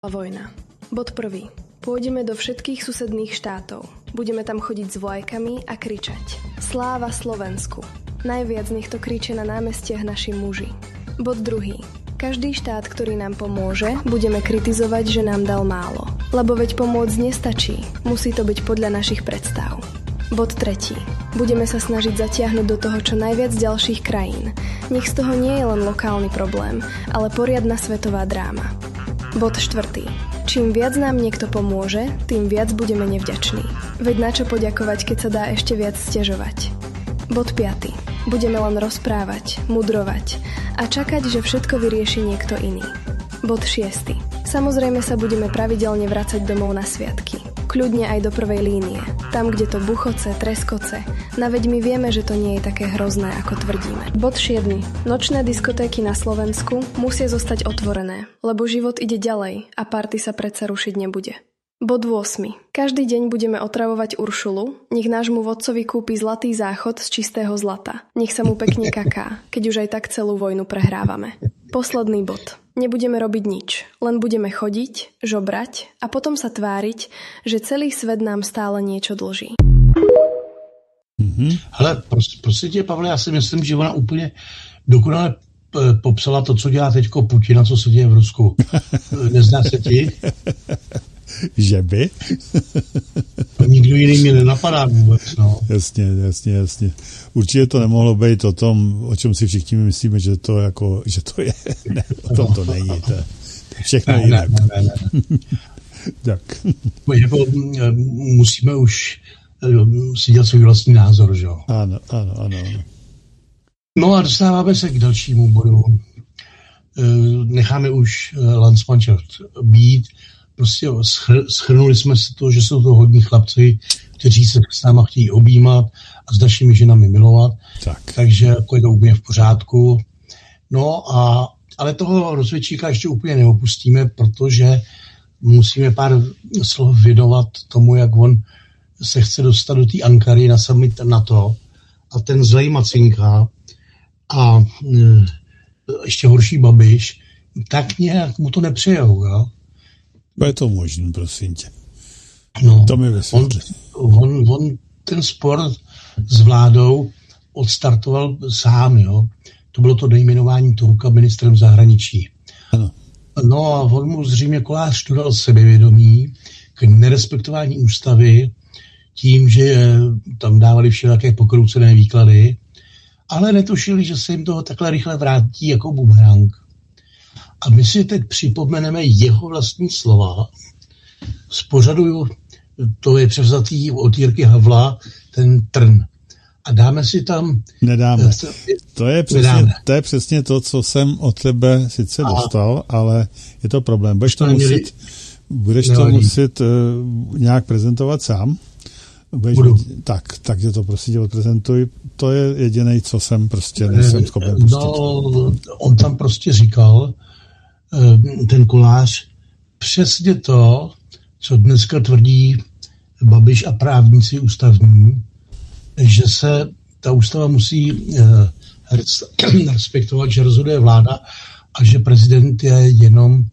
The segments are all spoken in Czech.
Vojna. Bod 1. Pôjdeme do všetkých susedných štátov. Budeme tam chodiť s vlajkami a kričať. Sláva Slovensku. Najviac nech to kriče na námestiach naši muži. Bod 2. Každý štát, ktorý nám pomôže, budeme kritizovať, že nám dal málo. Lebo veď pomôcť nestačí. Musí to byť podľa našich predstav. Bod 3. Budeme sa snažiť zatiahnuť do toho čo najviac ďalších krajín. Nech z toho nie je len lokálny problém, ale poriadna svetová dráma. Bod 4. Čím viac nám niekto pomôže, tým viac budeme nevďační. Veď na čo poďakovať, keď sa dá ešte viac sťažovať. Bod 5. Budeme len rozprávať, mudrovať a čakať, že všetko vyrieši niekto iný. Bod 6. Samozrejme sa budeme pravidelne vracať domov na sviatky. Kľudne aj do prvej línie. Tam, kde to buchoce, treskoce. Naveď my vieme, že to nie je také hrozné, ako tvrdíme. Bod 7. Nočné diskotéky na Slovensku musia zostať otvorené, lebo život ide ďalej a party sa predsa rušiť nebude. Bod 8. Každý deň budeme otravovať Uršulu, nech nášmu vodcovi kúpi zlatý záchod z čistého zlata. Nech sa mu pekne kaká, keď už aj tak celú vojnu prehrávame. Posledný bod. Nebudeme robiť nič, len budeme chodiť, žobrať a potom sa tváriť, že celý svet nám stále niečo dlží. Hele, prostě tě, Pavle, já si myslím, že ona úplně dokonale popsala to, co dělá teďko Putin a co se děje v Rusku. Nezná se ti? Že by? Nikdo jiný mě nenapadá vůbec, no. Jasně. Určitě to nemohlo být o tom, o čem si všichni myslíme, že to jako, že to je. Ne, o tom to není. To je všechno jinak. Ne. Tak. Jako, musíme už si dělat svůj vlastní názor, že jo? Ano. No a dostáváme se k dalšímu bodu. Necháme už Landsmannschaft být. Prostě shrnuli jsme si to, že jsou to hodní chlapci, kteří se s náma chtějí objímat a s našimi ženami milovat. Takže jako je to úplně v pořádku. No ale toho rozvědčíka ještě úplně neopustíme, protože musíme pár slov věnovat tomu, jak on se chce dostat do té Ankary na summit NATO a ten zlej Macinka a ještě horší Babiš, tak nějak mu to nepřejou, jo? Je to možný, prosím tě. No, to mi vysvětlí. On ten spor s vládou odstartoval sám, jo. To bylo to nejmenování Turka ministrem zahraničí. Ano. No a on mu zřejmě Kolář tu dal sebevědomí k nerespektování ústavy tím, že tam dávali všelijaké pokroucené výklady, ale netušili, že se jim toho takhle rychle vrátí jako bumerang. A my si teď připomeneme jeho vlastní slova z pořadu, to je převzatý od Jirky Havla, ten Trn. A dáme si tam... Nedáme. To je přesně to, co jsem od tebe sice dostal, ale je to problém. Budeš to muset nějak prezentovat sám? Takže to prostě odprezentuj. To je jedinej, co jsem prostě nejsem schopen pustit. No, on tam prostě říkal, ten Kolář, přesně to, co dneska tvrdí Babiš a právníci ústavní, že se ta ústava musí respektovat, že rozhoduje vláda a že prezident je jenom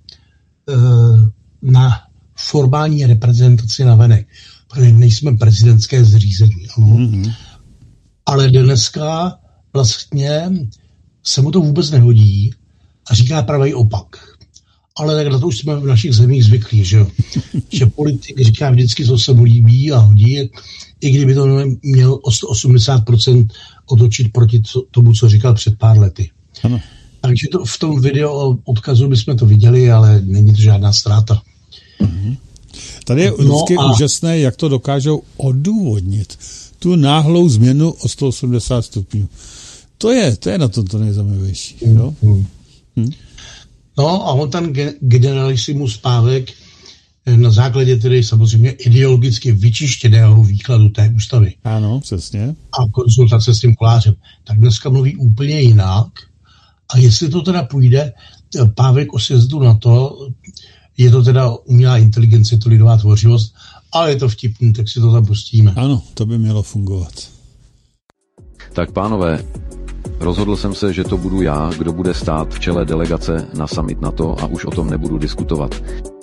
na formální reprezentaci navenek. Protože nejsme prezidentské zřízení. Mm-hmm. Ale dneska vlastně se mu to vůbec nehodí a říká pravý opak. Ale tak na to už jsme v našich zemích zvyklí, že jo? Že politik říká vždycky, co se mu líbí a hodí, i kdyby to měl o 180% otočit proti tomu, co říkal před pár lety. Ano. Takže to v tom video odkazu bychom to viděli, ale není to žádná ztráta. Mhm. Tady je vždycky úžasné, jak to dokážou odůvodnit. Tu náhlou změnu o 180 stupňů. To je na tom to nejzajímavější. Jo? No a on ten generalissimus Pávek na základě tedy samozřejmě ideologicky vyčištěného výkladu té ústavy. Ano, přesně. A konzultace s tím Kolářem. Tak dneska mluví úplně jinak. A jestli to teda půjde, Pávek o sjezdu na to, je to teda umělá inteligence, je to lidová tvořivost, ale je to vtipný, tak si to tam pustíme. Ano, to by mělo fungovat. Tak pánové, rozhodl jsem se, že to budu já, kdo bude stát v čele delegace na summit NATO a už o tom nebudu diskutovat.